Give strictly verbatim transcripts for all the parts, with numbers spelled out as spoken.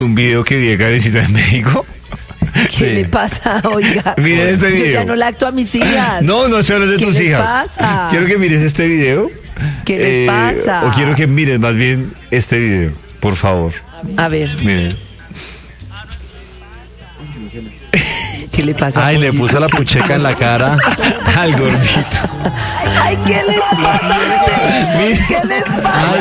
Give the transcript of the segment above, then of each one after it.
Un video que vi de Karencita en México. ¿Qué Sí. le pasa, oiga? Miren este video. Yo ya no lacto a mis hijas. No, no estoy hablando de ¿Qué tus les hijas. pasa? Quiero que mires este video. ¿Qué les pasa? O quiero que mires más bien este video, por favor. A ver, Miren. ¿qué le pasa? Ay, le puso la pucheca en la cara. Al gordito. Ay, ¿qué les pasa a ustedes? ¿Qué les pasa?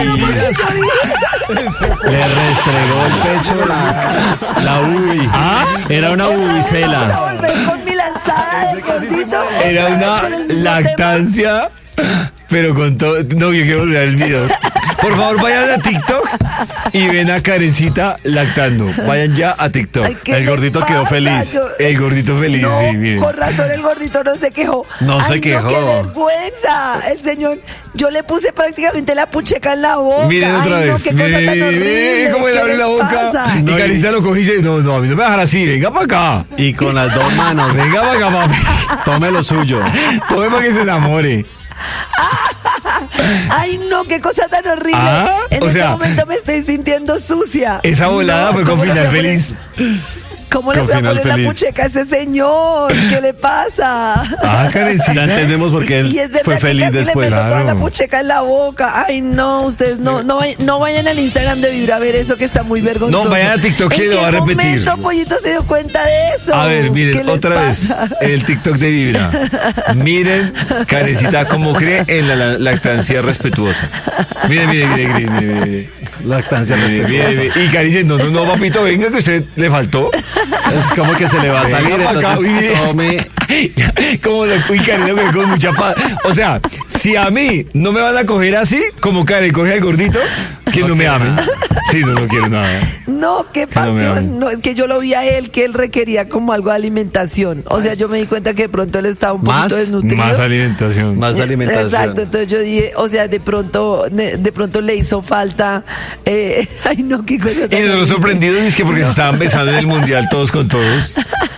Le restregó el pecho la, la ubi. Era una ¿Vas a ubicela. volver con mi lanzada de gordito? Era una Con el mismo lactancia, pero con todo. No, yo quiero volver al video. Por favor, vayan a TikTok y ven a Karencita lactando. Vayan ya a TikTok. Ay, ¿qué El les gordito quedó pasa? feliz. Yo- El gordito feliz, No, sí, miren. con razón el gordito no se quejó. No Ay, se quejó. ¡Qué vergüenza! El señor, yo le puse prácticamente la pucheca en la boca. Miren otra Ay, no, vez. qué cosa Miren, tan miren, horrible. miren cómo él ¿Qué abre la les boca. pasa? Y Karencita lo coge y dice: No, no, a mí no me va a dejar así. Venga para acá. Y con las dos manos. Venga para acá, papi. Tome lo suyo. Tome para que se enamore. Ay, no, qué cosa tan horrible. Ah, en o este sea, momento me estoy sintiendo sucia. Esa volada No, fue con ¿cómo le final voy a poner- feliz. ¿Cómo le Con voy a final poner feliz. la pucheca a ese señor? ¿Qué le pasa? Ah, Ya Karencita. entendemos por qué Y es él verdad fue que feliz casi después. le meto toda la Claro. pucheca en la boca. Ay, no, ustedes no, no, vay- no vayan al Instagram de Vibra a ver eso que está muy vergonzoso. No, vayan a TikTok que ¿En lo qué va a repetir. momento Pollito se dio cuenta de eso? A ver, ¿Qué miren, les otra pasa? vez, el TikTok de Vibra. Miren, Karencita, cómo cree en la, la lactancia respetuosa. Miren, miren, miren, miren, miren, miren. Lactancia Miren, respetuosa. miren, miren. Y Karen dice: No, no, no, papito, venga, que usted le faltó. Es como que se le va a salir. Venga pa' acá, Entonces, uy, tome. Como lo, uy, Karen lo coge con mucha paz. O sea, si a mí no me van a coger así, como Karen coge al gordito, que no me amen. Sí, no, no quiero nada. No, qué no me pasión. amen. No, es que yo lo vi a él, que él requería como algo de alimentación. O sea, yo me di cuenta que de pronto él estaba un ¿Más? poquito desnutrido. Más alimentación. Más Eh, alimentación. Exacto, entonces yo dije, o sea, de pronto, de, de pronto le hizo falta. Eh, ay, no, qué cosa tan Y nosotros horrible. sorprendidos es que porque se estaban besando en el mundial todos con todos.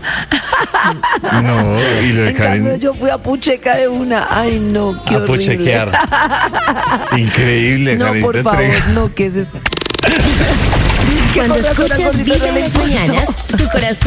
No, y lo de En cambio, Karen, yo fui a Pucheca de una. Ay, no, qué A horrible. puchequear. increíble, No, Karen, por esta favor, entrega. no, que es esto. Cuando Con razón al escuchas gordito Vibra no en le las gustó. mañanas, tu corazón